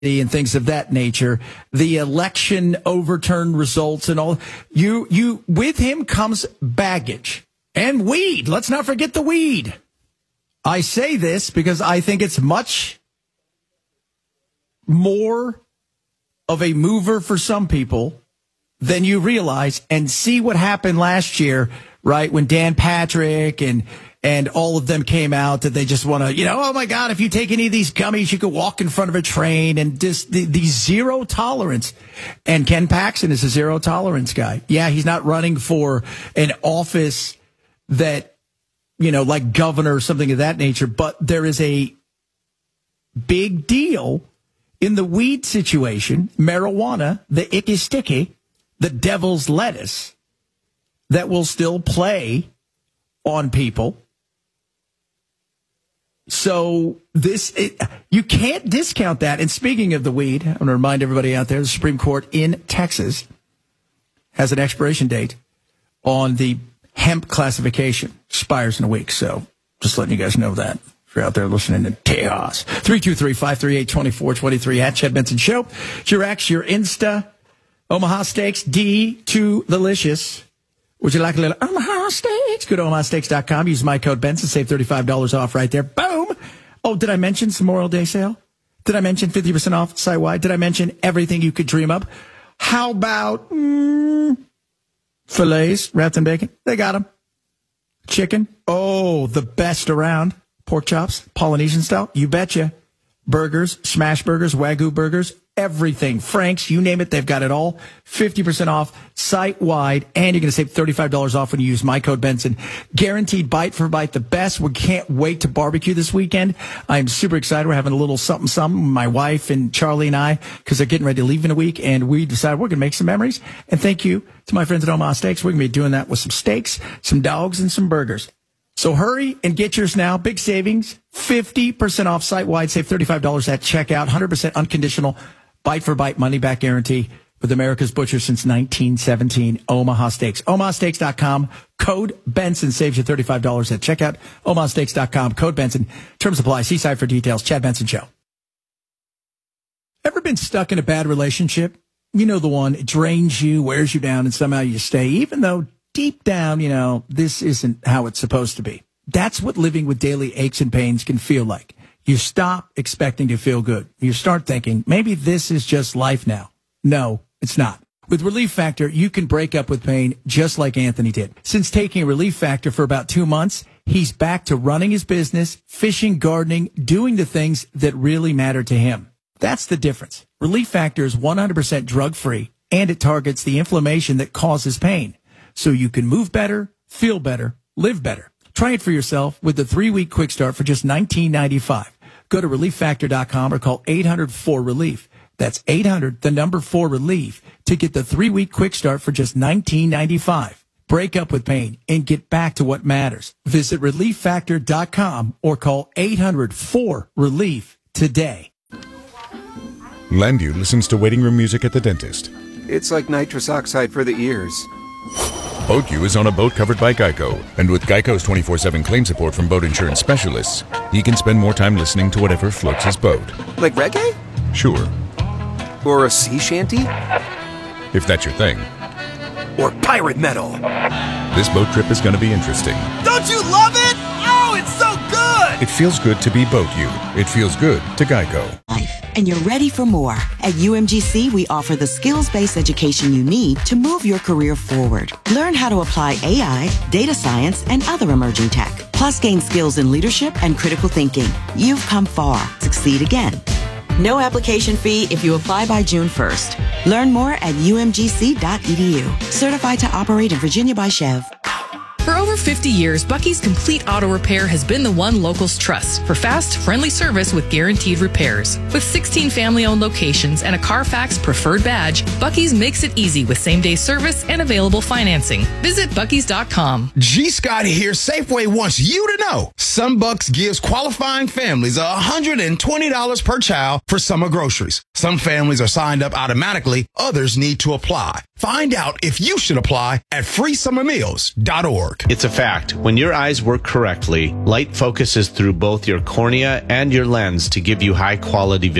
and things of that nature, the election overturned results and all. You with him comes baggage and weed. Let's not forget the weed. I say this because I think it's much more of a mover for some people than you realize. And see what happened last year, right? When Dan Patrick and all of them came out that they just want to, oh my God, if you take any of these gummies, you could walk in front of a train, and just the zero tolerance. And Ken Paxton is a zero tolerance guy. Yeah, he's not running for an office that, like governor or something of that nature, but there is a big deal in the weed situation, marijuana, the icky sticky, the devil's lettuce, that will still play on people. So you can't discount that. And speaking of the weed, I'm going to remind everybody out there, the Supreme Court in Texas has an expiration date on the hemp classification. Expires in a week. So just letting you guys know that if you're out there listening to Tejas. 323-538-2423 at Chad Benson Show. It's your X, your Insta, Omaha Steaks, D2 Delicious. Would you like a little Omaha Steaks? Go to omahasteaks.com. Use my code Benson. Save $35 off right there. Boom. Oh, did I mention some Memorial Day sale? Did I mention 50% off site-wide? Did I mention everything you could dream up? How about fillets wrapped in bacon? They got them. Chicken. Oh, the best around. Pork chops, Polynesian style. You betcha. Burgers, smash burgers, Wagyu burgers, everything. Frank's, you name it, they've got it all. 50% off site-wide, and you're going to save $35 off when you use my code Benson. Guaranteed bite for bite, the best. We can't wait to barbecue this weekend. I'm super excited. We're having a little something, my wife and Charlie and I, because they're getting ready to leave in a week, and we decided we're going to make some memories. And thank you to my friends at Omaha Steaks. We're going to be doing that with some steaks, some dogs, and some burgers. So hurry and get yours now. Big savings, 50% off site-wide. Save $35 at checkout. 100% unconditional bite-for-bite money-back guarantee with America's Butcher since 1917. Omaha Steaks. omahasteaks.com. Code Benson saves you $35 at checkout. omahasteaks.com. Code Benson. Terms apply. See site for details. Chad Benson Show. Ever been stuck in a bad relationship? You know the one. It drains you, wears you down, and somehow you stay, even though deep down, this isn't how it's supposed to be. That's what living with daily aches and pains can feel like. You stop expecting to feel good. You start thinking, maybe this is just life now. No, it's not. With Relief Factor, you can break up with pain just like Anthony did. Since taking Relief Factor for about 2 months, he's back to running his business, fishing, gardening, doing the things that really matter to him. That's the difference. Relief Factor is 100% drug-free, and it targets the inflammation that causes pain. So you can move better, feel better, live better. Try it for yourself with the 3-week quick start for just $19.95. Go to relieffactor.com or call 800-4RELIEF. That's 800-4RELIEF to get the 3-week quick start for just $19.95. Break up with pain and get back to what matters. Visit relieffactor.com or call 800-4RELIEF today. Landu listens to waiting room music at the dentist. It's like nitrous oxide for the ears. BoatU is on a boat covered by Geico, and with Geico's 24/7 claim support from boat insurance specialists, he can spend more time listening to whatever floats his boat. Like reggae? Sure. Or a sea shanty? If that's your thing. Or pirate metal? This boat trip is going to be interesting. Don't you love it? Oh, it's so good! It feels good to be BoatU. It feels good to Geico. And you're ready for more. At UMGC, we offer the skills-based education you need to move your career forward. Learn how to apply AI, data science, and other emerging tech. Plus, gain skills in leadership and critical thinking. You've come far. Succeed again. No application fee if you apply by June 1st. Learn more at umgc.edu. Certified to operate in Virginia by Chev. For over 50 years, Bucky's Complete Auto Repair has been the one locals trust for fast, friendly service with guaranteed repairs. With 16 family-owned locations and a Carfax preferred badge, Bucky's makes it easy with same-day service and available financing. Visit Bucky's.com. G. Scott here. Safeway wants you to know SunBucks gives qualifying families $120 per child for summer groceries. Some families are signed up automatically. Others need to apply. Find out if you should apply at freesummermeals.org. It's a fact. When your eyes work correctly, light focuses through both your cornea and your lens to give you high-quality vision.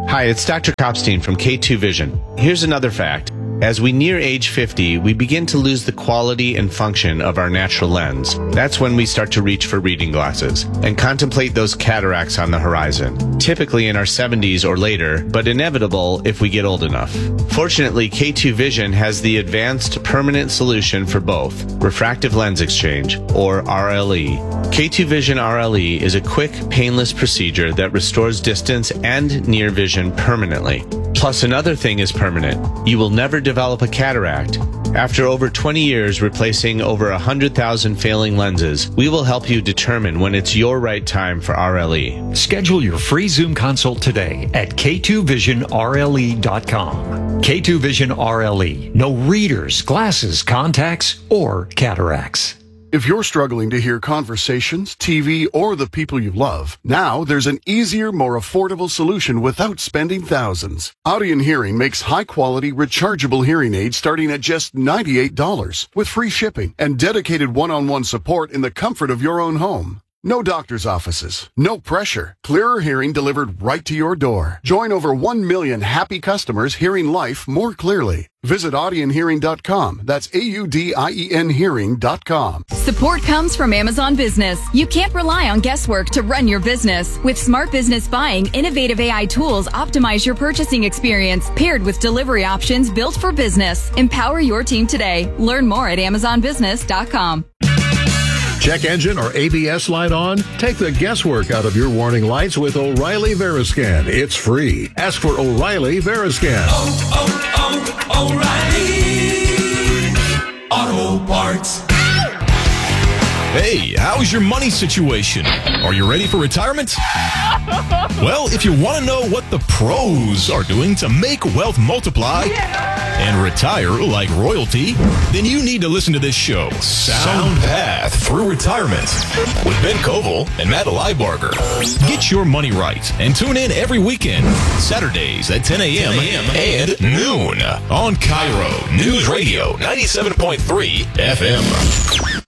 Hi, it's Dr. Kopstein from K2 Vision. Here's another fact. As we near age 50, we begin to lose the quality and function of our natural lens. That's when we start to reach for reading glasses and contemplate those cataracts on the horizon, typically in our 70s or later, but inevitable if we get old enough. Fortunately, K2 Vision has the advanced permanent solution for both, refractive lens exchange, or RLE. K2 Vision RLE is a quick, painless procedure that restores distance and near vision permanently. Plus, another thing is permanent. You will never develop a cataract. After over 20 years replacing over 100,000 failing lenses, we will help you determine when it's your right time for RLE. Schedule your free Zoom consult today at k2visionrle.com. K2 Vision RLE. No readers, glasses, contacts, or cataracts. If you're struggling to hear conversations, TV, or the people you love, now there's an easier, more affordable solution without spending thousands. Audien Hearing makes high-quality, rechargeable hearing aids starting at just $98 with free shipping and dedicated one-on-one support in the comfort of your own home. No doctor's offices, no pressure. Clearer hearing delivered right to your door. Join over 1 million happy customers hearing life more clearly. Visit audienhearing.com. That's AUDIEN hearing.com. Support comes from Amazon Business. You can't rely on guesswork to run your business. With Smart Business Buying, innovative AI tools optimize your purchasing experience, paired with delivery options built for business. Empower your team today. Learn more at amazonbusiness.com. Check engine or ABS light on? Take the guesswork out of your warning lights with O'Reilly Veriscan. It's free. Ask for O'Reilly Veriscan. O'Reilly Auto Parts. Hey, how's your money situation? Are you ready for retirement? Well, if you want to know what the pros are doing to make wealth multiply and retire like royalty, then you need to listen to this show, Sound Path Through Retirement, with Ben Koval and Matt Leibarger. Get your money right and tune in every weekend, Saturdays at 10 a.m. and noon on Cairo News Radio 97.3 FM.